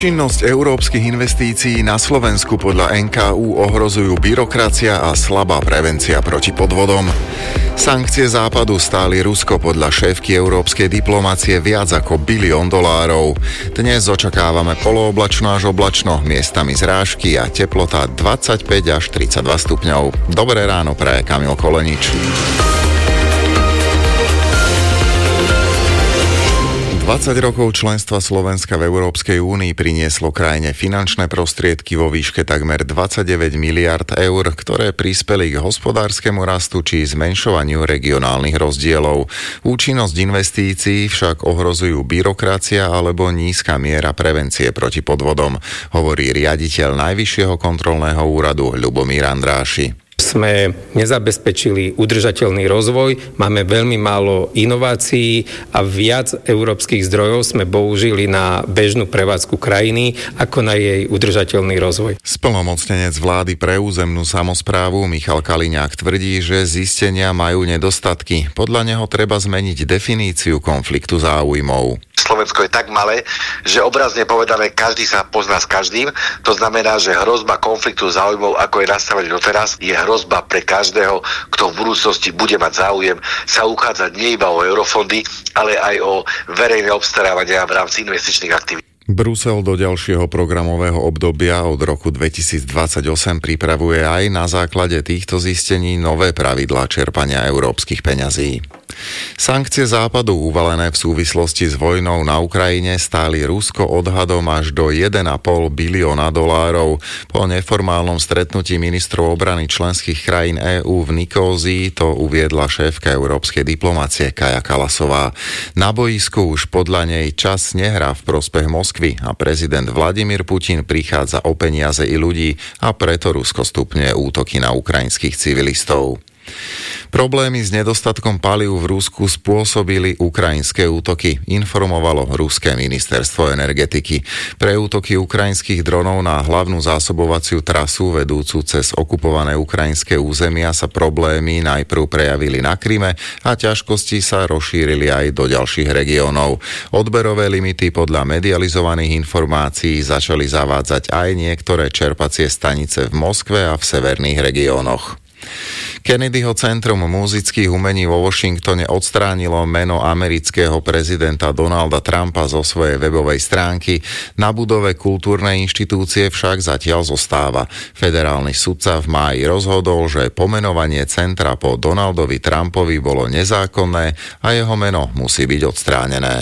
Činnosť európskych investícií na Slovensku podľa NKÚ ohrozujú byrokracia a slabá prevencia proti podvodom. Sankcie Západu stáli Rusko podľa šéfky európskej diplomacie viac ako $1 bilión. Dnes očakávame polooblačno až oblačno, miestami zrážky a teplota 25 až 32 stupňov. Dobré ráno praje Kamil Kolenič. 20 rokov členstva Slovenska v Európskej únii prinieslo krajine finančné prostriedky vo výške takmer 29 miliard eur, ktoré prispeli k hospodárskemu rastu či zmenšovaniu regionálnych rozdielov. Účinnosť investícií však ohrozujú byrokracia alebo nízka miera prevencie proti podvodom, hovorí riaditeľ Najvyššieho kontrolného úradu Ľubomír Andráši. Sme nezabezpečili udržateľný rozvoj, máme veľmi málo inovácií a viac európskych zdrojov sme použili na bežnú prevádzku krajiny ako na jej udržateľný rozvoj. Splnomocnenec vlády pre územnú samosprávu Michal Kaliňák tvrdí, že zistenia majú nedostatky. Podľa neho treba zmeniť definíciu konfliktu záujmov. Slovensko je tak malé, že obrazne povedané každý sa pozná s každým. To znamená, že hrozba konfliktu záujmov, ako je nastavený doteraz, je hrozba pre každého, kto v budúcnosti bude mať záujem sa uchádzať nie iba o eurofondy, ale aj o verejné obstarávania v rámci investičných aktivít. Brusel do ďalšieho programového obdobia od roku 2028 pripravuje aj na základe týchto zistení nové pravidlá čerpania európskych peňazí. Sankcie Západu uvalené v súvislosti s vojnou na Ukrajine stáli Rusko odhadom až do $1,5 bilióna. Po neformálnom stretnutí ministrov obrany členských krajín EÚ v Nikózii to uviedla šéfka európskej diplomacie Kaja Kallasová. Na boisku už podľa nej čas nehrá v prospech Moskvy a prezident Vladimír Putin prichádza o peniaze i ľudí a preto Rusko stupňuje útoky na ukrajinských civilistov. Problémy s nedostatkom palív v Rusku spôsobili ukrajinské útoky, informovalo ruské ministerstvo energetiky. Pre útoky ukrajinských dronov na hlavnú zásobovaciu trasu vedúcu cez okupované ukrajinské územia sa problémy najprv prejavili na Kryme a ťažkosti sa rozšírili aj do ďalších regiónov. Odberové limity podľa medializovaných informácií začali zavádzať aj niektoré čerpacie stanice v Moskve a v severných regiónoch. Kennedyho centrum múzických umení vo Washingtone odstránilo meno amerického prezidenta Donalda Trumpa zo svojej webovej stránky. Na budove kultúrnej inštitúcie však zatiaľ zostáva. Federálny sudca v máji rozhodol, že pomenovanie centra po Donaldovi Trumpovi bolo nezákonné a jeho meno musí byť odstránené.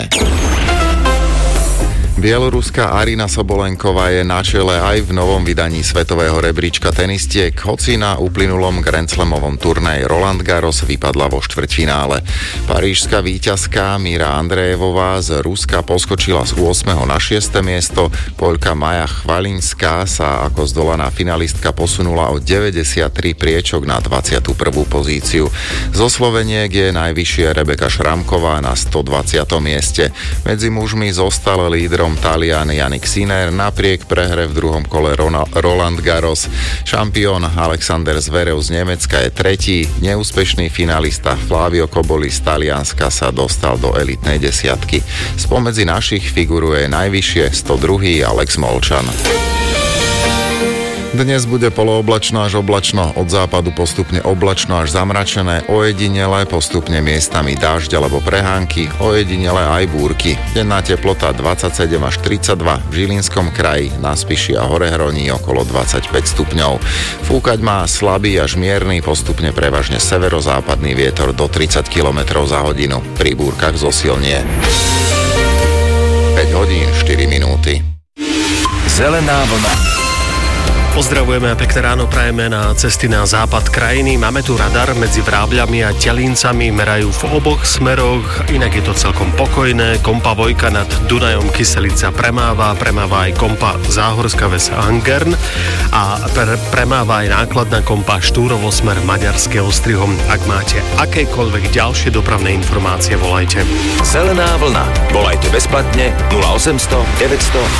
Bieloruská Arina Sobolenková je na čele aj v novom vydaní svetového rebríčka tenistiek, hoci na uplynulom Grand Slamovom turnaji Roland Garros vypadla vo štvrťfinále. Parížska víťazka Míra Andrejevová z Ruska poskočila z 8. na 6. miesto, Poľka Maja Chvalinská sa ako zdolaná finalistka posunula o 93 priečok na 21. pozíciu. Zo Sloveniek je najvyššie Rebeka Šramková na 120. mieste. Medzi mužmi zostal lídrom Talian Jannik Sinner napriek prehre v druhom kole Roland Garros. Šampión Alexander Zverev z Nemecka je tretí, neúspešný finalista Flavio Cobolli z Talianska sa dostal do elitnej desiatky. Spomedzi našich figuruje najvyššie 102. Alex Molčan. Dnes bude polooblačno až oblačno, od západu postupne oblačno až zamračené, ojedinele postupne miestami dážď alebo prehánky, ojedinele aj búrky. Denná teplota 27 až 32, v Žilinskom kraji, na Spiši a Horehroní okolo 25 stupňov. Fúkať má slabý až mierny, postupne prevažne severozápadný vietor do 30 km za hodinu. Pri búrkach zosilnie. 5 hodín 4 minúty. Zelená vlna. Pozdravujeme a pekné ráno prajeme na cesty na západ krajiny. Máme tu radar medzi Vrábľami a Telíncami, merajú v oboch smeroch, inak je to celkom pokojné. Kompa Vojka nad Dunajom Kyselica premáva aj kompa Záhorská Ves Angern a premáva aj nákladná kompa Štúrovo smer Maďarské Ostrihom. Ak máte akékoľvek ďalšie dopravné informácie, volajte. Zelená vlna. Volajte bezplatne 0800 900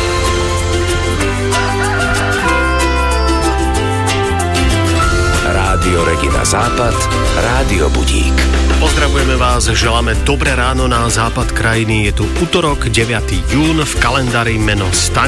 800. Rádio Regina Západ, Rádio Budík. Pozdravujeme vás, želáme dobré ráno na západ krajiny. Je tu utorok, 9. jún, v kalendári meno Staň.